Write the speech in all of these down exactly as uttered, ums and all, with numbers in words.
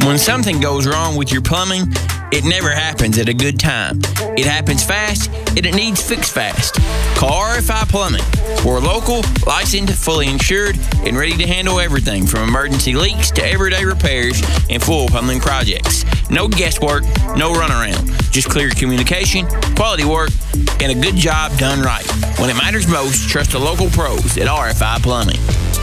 When something goes wrong with your plumbing, it never happens at a good time. It happens fast, and it needs fixed fast. Call R F I Plumbing. We're local, licensed, fully insured, and ready to handle everything from emergency leaks to everyday repairs and full plumbing projects. No guesswork, no runaround. Just clear communication, quality work, and a good job done right. When it matters most, trust the local pros at R F I Plumbing.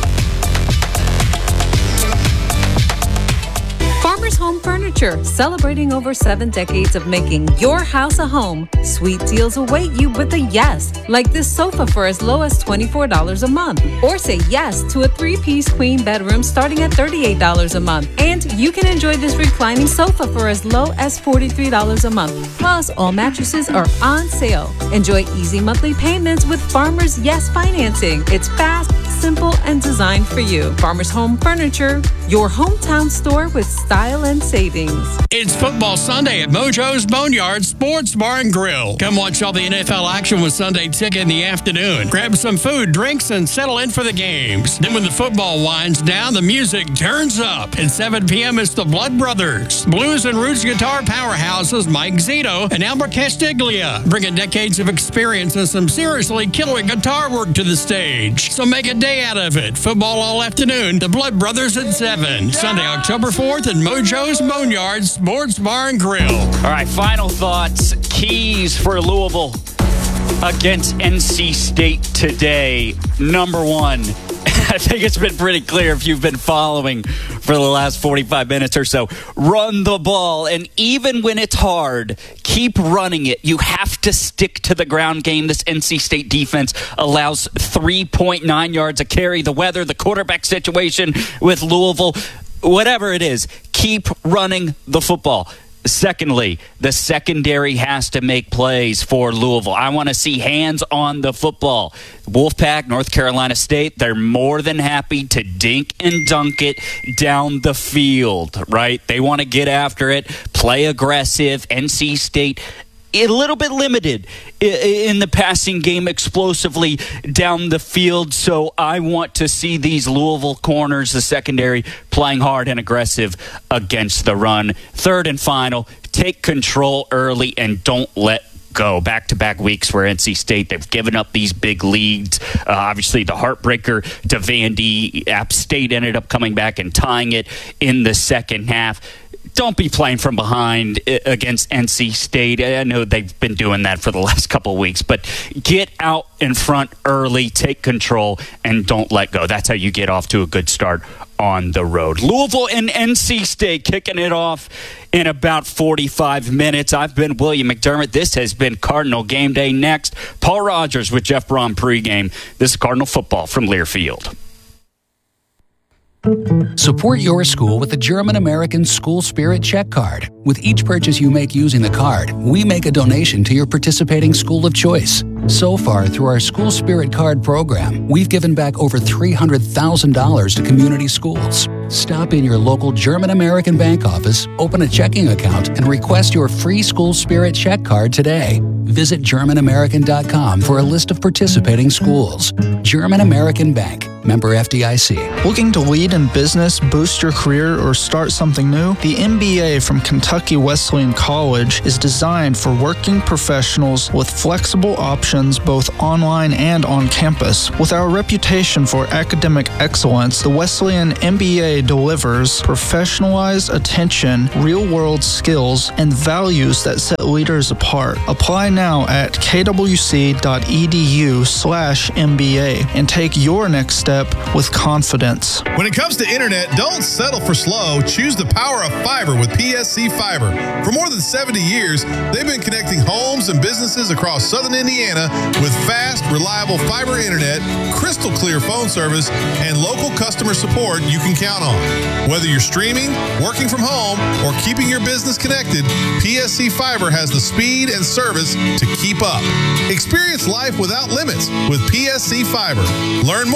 Farmers Home Furniture, celebrating over seven decades of making your house a home. Sweet deals await you with a yes, like this sofa for as low as twenty-four dollars a month. Or say yes to a three-piece queen bedroom starting at thirty-eight dollars a month. And you can enjoy this reclining sofa for as low as forty-three dollars a month. Plus, all mattresses are on sale. Enjoy easy monthly payments with Farmers Yes Financing. It's fast, simple, and designed for you. Farmers Home Furniture, your hometown store with style and savings. It's Football Sunday at Mojo's Boneyard Sports Bar and Grill. Come watch all the N F L action with Sunday Ticket in the afternoon. Grab some food, drinks, and settle in for the games. Then when the football winds down, the music turns up. At seven p.m., it's the Blood Brothers. Blues and roots guitar powerhouses Mike Zito and Albert Castiglia, bringing decades of experience and some seriously killer guitar work to the stage. So make a day out of it. Football all afternoon. The Blood Brothers at seven. Sunday, October fourth at Mojo's Boneyard Sports Bar and Grill. All right, final thoughts. Keys for Louisville against N C State today. Number one, I think it's been pretty clear if you've been following for the last forty-five minutes or so. Run the ball, and even when it's hard, keep running it. You have to stick to the ground game. This N C State defense allows three point nine yards a carry. The weather, the quarterback situation with Louisville, whatever it is, keep running the football. Secondly, the secondary has to make plays for Louisville. I want to see hands on the football. Wolfpack, North Carolina State, they're more than happy to dink and dunk it down the field, right? They want to get after it, play aggressive. N C State, a little bit limited in the passing game explosively down the field. So I want to see these Louisville corners, the secondary, playing hard and aggressive against the run. Third and final, take control early and don't let go. Back-to-back weeks where N C State, they've given up these big leads. Uh, obviously, the heartbreaker to Vandy. App State ended up coming back and tying it in the second half. Don't be playing from behind against N C State. I know they've been doing that for the last couple of weeks, but get out in front early, take control, and don't let go. That's how you get off to a good start on the road. Louisville and N C State kicking it off in about forty-five minutes. I've been William McDermott. This has been Cardinal Game Day. Next, Paul Rogers with Jeff Braun pregame. This is Cardinal football from Learfield. Support your school with the German-American School Spirit Check Card. With each purchase you make using the card, we make a donation to your participating school of choice. So far, through our School Spirit Card program, we've given back over three hundred thousand dollars to community schools. Stop in your local German-American bank office, open a checking account, and request your free School Spirit Check Card today. Visit German American dot com for a list of participating schools. German American Bank. Member F D I C. Looking to lead in business, boost your career, or start something new? The M B A from Kentucky Wesleyan College is designed for working professionals with flexible options both online and on campus. With our reputation for academic excellence, the Wesleyan M B A delivers professionalized attention, real-world skills, and values that set leaders apart. Apply now at kwc.edu slash MBA and take your next step with confidence. When it comes to internet, don't settle for slow. Choose the power of fiber with P S C Fiber. For more than seventy years, they've been connecting homes and businesses across southern Indiana with fast, reliable fiber internet, crystal clear phone service, and local customer support you can count on. Whether you're streaming, working from home, or keeping your business connected, P S C Fiber has the speed and service to keep up. Experience life without limits with P S C Fiber. Learn more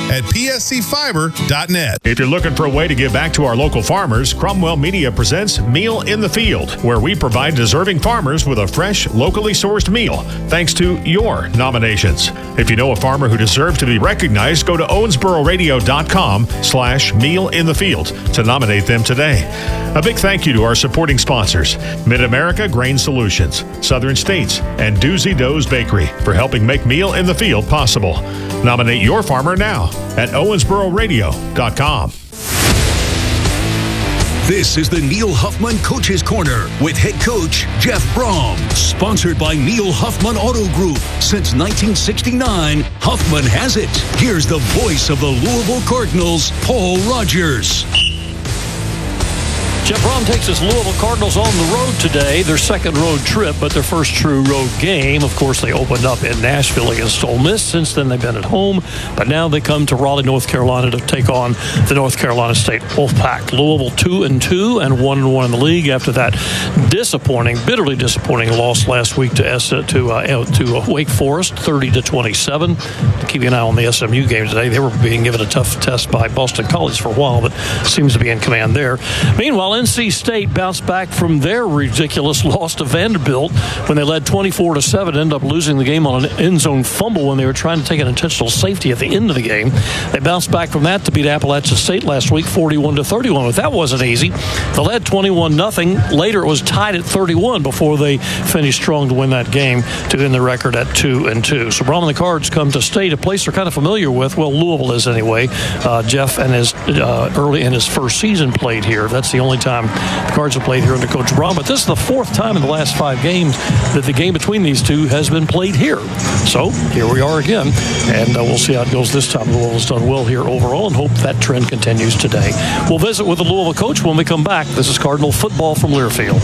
at p s c fiber dot net. If you're looking for a way to give back to our local farmers, Cromwell Media presents Meal in the Field, where we provide deserving farmers with a fresh, locally sourced meal, thanks to your nominations. If you know a farmer who deserves to be recognized, go to owensboro radio dot com slash meal in the field to nominate them today. A big thank you to our supporting sponsors, Mid-America Grain Solutions, Southern States, and Doozy Doe's Bakery for helping make Meal in the Field possible. Nominate your farmer now at owensboro radio dot com. This is the Neil Huffman Coach's Corner with head coach Jeff Brom. Sponsored by Neil Huffman Auto Group. Since nineteen sixty-nine, Huffman has it. Here's the voice of the Louisville Cardinals, Paul Rogers. Jeff Brom takes his Louisville Cardinals on the road today, their second road trip, but their first true road game. Of course, they opened up in Nashville against Ole Miss. Since then, they've been at home, but now they come to Raleigh, North Carolina to take on the North Carolina State Wolfpack. Louisville two and two and one and one in the league after that disappointing, bitterly disappointing loss last week to S- to uh, to Wake Forest, thirty to twenty-seven. Keep an eye on the S M U game today. They were being given a tough test by Boston College for a while, but seems to be in command there. Meanwhile, N C State bounced back from their ridiculous loss to Vanderbilt when they led twenty-four to seven, ended up losing the game on an end zone fumble when they were trying to take an intentional safety at the end of the game. They bounced back from that to beat Appalachian State last week forty-one to thirty-one, but that wasn't easy. They led twenty-one nothing. Later it was tied at thirty-one before they finished strong to win that game to end the record at two and two. So Brom and the Cards come to State, a place they're kind of familiar with. Well, Louisville is anyway. Uh, Jeff and his uh, early in his first season played here. That's the only time the Cards have played here under Coach Brom, but this is the fourth time in the last five games that the game between these two has been played here. So here we are again, and uh, we'll see how it goes this time. Louisville's done well here overall and hope that trend continues today. We'll visit with the Louisville coach when we come back. This is Cardinal football from Learfield.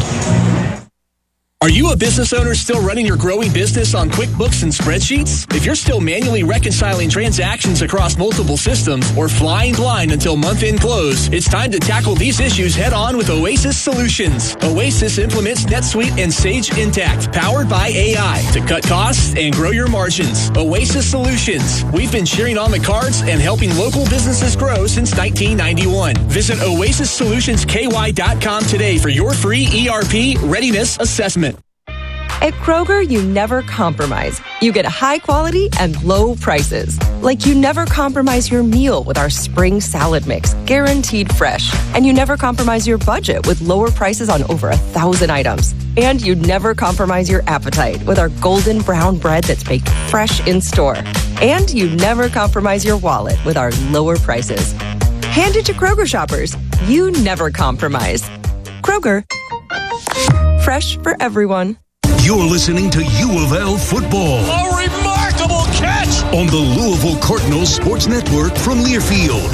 Are you a business owner still running your growing business on QuickBooks and spreadsheets? If you're still manually reconciling transactions across multiple systems or flying blind until month-end close, it's time to tackle these issues head-on with Oasis Solutions. Oasis implements NetSuite and Sage Intacct, powered by A I, to cut costs and grow your margins. Oasis Solutions. We've been cheering on the Cards and helping local businesses grow since nineteen ninety-one. Visit oasis solutions k y dot com today for your free E R P readiness assessment. At Kroger, you never compromise. You get high quality and low prices. Like you never compromise your meal with our spring salad mix, guaranteed fresh. And you never compromise your budget with lower prices on over a thousand items. And you never compromise your appetite with our golden brown bread that's baked fresh in store. And you never compromise your wallet with our lower prices. Hand it to Kroger shoppers. You never compromise. Kroger. Fresh for everyone. You're listening to U of L football. A remarkable catch on the Louisville Cardinals Sports Network from Learfield.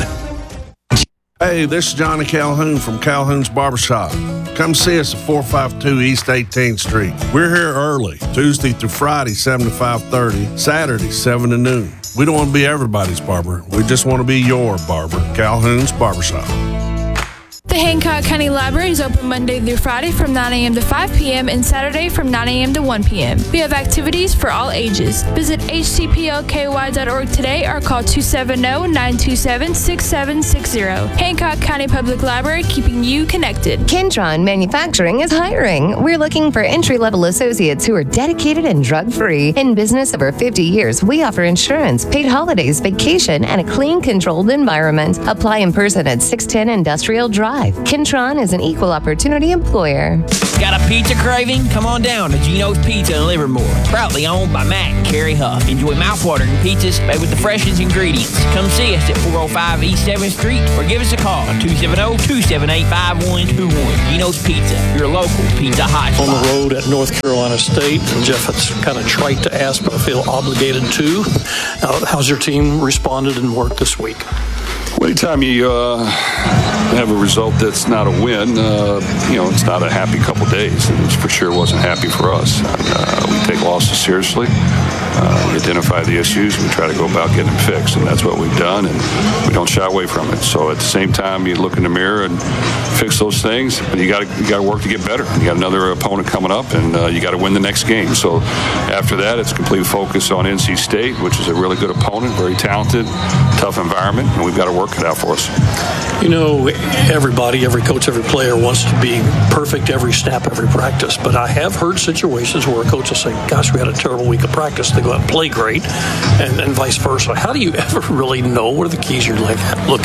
Hey, this is Johnny Calhoun from Calhoun's Barbershop. Come see us at four five two East eighteenth Street. We're here early, Tuesday through Friday, seven to five thirty, Saturday, seven to noon. We don't want to be everybody's barber. We just want to be your barber. Calhoun's Barbershop. The Hancock County Library is open Monday through Friday from nine a.m. to five p.m. and Saturday from nine a.m. to one p.m. We have activities for all ages. Visit h c p l k y dot org today or call two seven zero, nine two seven, six seven six zero. Hancock County Public Library, keeping you connected. Kentron Manufacturing is hiring. We're looking for entry-level associates who are dedicated and drug-free. In business over fifty years, we offer insurance, paid holidays, vacation, and a clean, controlled environment. Apply in person at six ten Industrial Drive. Kentron is an equal opportunity employer. Got a pizza craving? Come on down to Gino's Pizza in Livermore. Proudly owned by Matt and Carrie Huff. Enjoy mouthwatering pizzas made with the freshest ingredients. Come see us at four oh five East seventh Street or give us a call at two seven zero, two seven eight, five one two one. Gino's Pizza, your local pizza hot spot. On the road at North Carolina State, and Jeff, it's kind of trite to ask, but I feel obligated to. Uh, how's your team responded and worked this week? Well, anytime you uh, have a result that's not a win, uh, you know, it's not a happy couple days, and it for sure wasn't happy for us. And, uh, we take losses seriously. Uh, we identify the issues, we try to go about getting them fixed, and that's what we've done, and we don't shy away from it. So at the same time, you look in the mirror and fix those things, but you got to you got to work to get better. You got another opponent coming up, and uh, you got to win the next game. So after that, it's complete focus on N C State, which is a really good opponent, very talented, tough environment, and we've got to work it out for us. You know, everybody, every coach, every player wants to be perfect every snap, every practice. But I have heard situations where a coach will say, gosh, we had a terrible week of practice. They go out and play great, and, and vice versa. How do you ever really know? What are the keys you look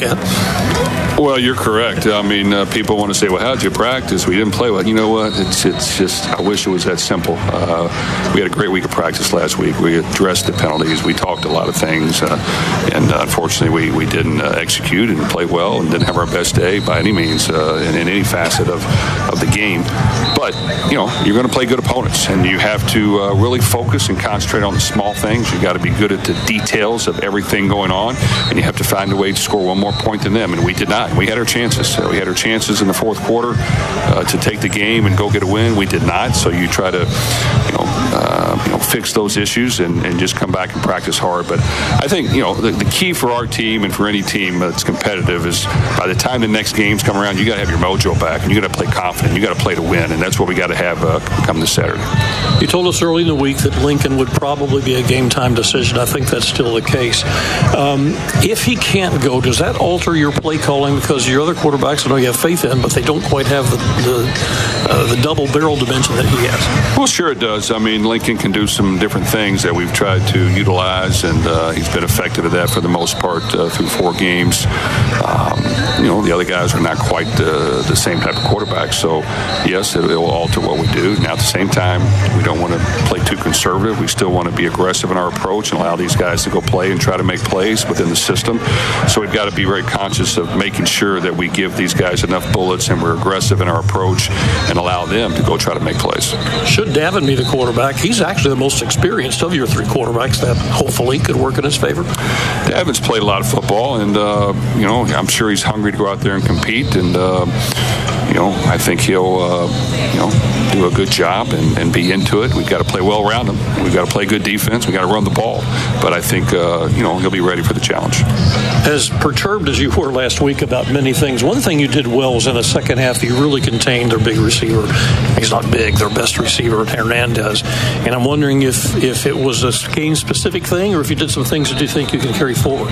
at? Well, you're correct. I mean, uh, people want to say, well, how'd you practice? We didn't play well. You know what? It's it's just, I wish it was that simple. Uh, we had a great week of practice last week. We addressed the penalties. We talked a lot of things. Uh, and uh, unfortunately, we, we didn't uh, execute and play well and didn't have our best day by any means uh, in, in any facet of, of the game. But, you know, you're going to play good opponents, and you have to uh, really focus and concentrate on the small things. You got to be good at the details of everything going on, and you have to find a way to score one more point than them, and we did not. We had our chances. Uh, we had our chances in the fourth quarter uh, to take the game and go get a win. We did not. So you try to, you know, uh, you know, fix those issues and, and just come back and practice hard. But I think, you know, the, the key for our team and for any team that's competitive is by the time the next games come around, you got to have your mojo back, and you got to play confident. You got to play to win, and that's what we got to have uh, come this Saturday. You told us early in the week that Lincoln would probably be a game time decision. I think that's still the case. Um, if he can't go, does that alter your play calling? Because your other quarterbacks, I know you have faith in, but they don't quite have the the, uh, the double barrel dimension that he has. Well, sure it does. I mean, Lincoln can do some different things that we've tried to utilize, and uh, he's been effective at that for the most part uh, through four games. Um, you know, the other guys are not quite the, the same type of quarterbacks. So, yes, it, it will alter what we do. Now, at the same time, we don't want to play too conservative. We still want to be aggressive in our approach and allow these guys to go play and try to make plays within the system. So we've got to be very conscious of making sure that we give these guys enough bullets and we're aggressive in our approach and allow them to go try to make plays. Should Davin be the quarterback? He's actually the most experienced of your three quarterbacks. That hopefully could work in his favor. Davin's played a lot of football, and, uh, you know, I'm sure he's hungry to go out there and compete, and, uh, you know, I think he'll, uh, you know, do a good job and, and be into it. We've got to play well around him. We've got to play good defense. We've got to run the ball. But I think, uh, you know, he'll be ready for the challenge. As perturbed as you were last week about many things, one thing you did well was in the second half, you really contained their big receiver. He's not big, their best receiver, Hernandez. And I'm wondering if, if it was a game-specific thing or if you did some things that you think you can carry forward.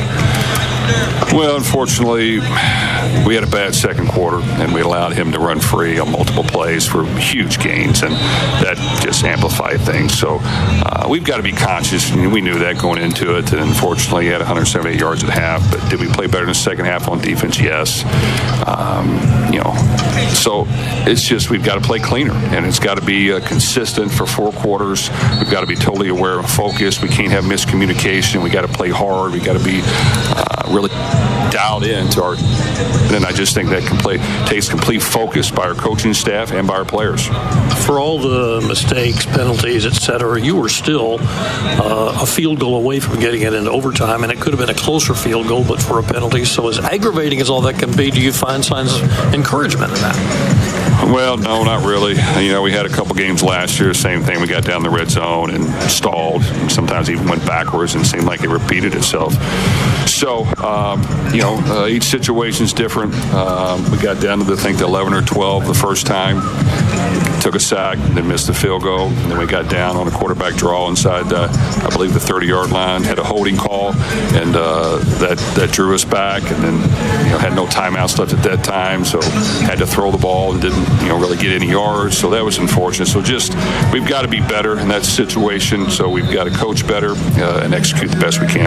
Well, unfortunately, we had a bad second quarter, and we allowed him to run free on multiple plays for huge gains, and that just amplified things. So uh, we've got to be conscious, and we knew that going into it. And unfortunately, he had one hundred seventy-eight yards at half, but did we play better in the second half on defense? Yes. Um, you know, so it's just we've got to play cleaner, and it's got to be uh, consistent for four quarters. We've got to be totally aware and focused. We can't have miscommunication. We got to play hard. We got to be uh, really dialed in to our, and I just think that complete, takes complete focus by our coaching staff and by our players. For all the mistakes, penalties, et cetera, you were still uh, a field goal away from getting it into overtime, and it could have been a closer field goal, but for a penalty. So as aggravating as all that can be, do you find signs of encouragement in that? Well, no, not really. You know, we had a couple games last year, same thing. We got down the red zone and stalled. Sometimes even went backwards and seemed like it repeated itself. So, um, you know, uh, each situation's different. Um, we got down to, the, I think, the eleven or twelve the first time. Took a sack, then missed the field goal. And then we got down on a quarterback draw inside, uh, I believe, the thirty-yard line. Had a holding call, and uh, that, that drew us back. And then, you know, had no timeouts left at that time, so had to throw the ball and didn't, you know, really get any yards. So that was unfortunate. So just, we've got to be better in that situation. So we've got to coach better uh, and execute the best we can.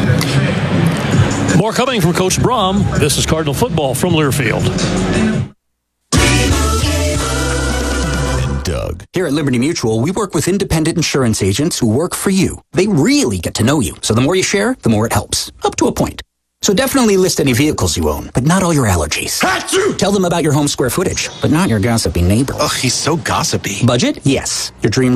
More coming from Coach Brom. This is Cardinal Football from Learfield. Doug. Here at Liberty Mutual, we work with independent insurance agents who work for you. They really get to know you. So the more you share, the more it helps. Up to a point. So definitely list any vehicles you own, but not all your allergies. Achoo! Tell them about your home square footage, but not your gossipy neighbor. Ugh, he's so gossipy. Budget? Yes. Your dreams